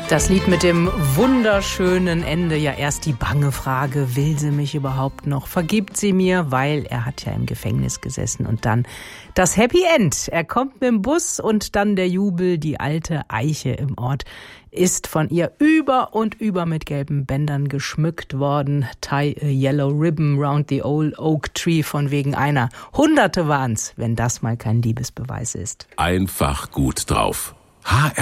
Das Lied mit dem wunderschönen Ende, ja erst die bange Frage, will sie mich überhaupt noch, vergibt sie mir, weil er hat ja im Gefängnis gesessen und dann das Happy End. Er kommt mit dem Bus und dann der Jubel, die alte Eiche im Ort ist von ihr über und über mit gelben Bändern geschmückt worden. Tie a yellow ribbon round the old oak tree, von wegen einer. Hunderte waren's, wenn das mal kein Liebesbeweis ist. Einfach gut drauf.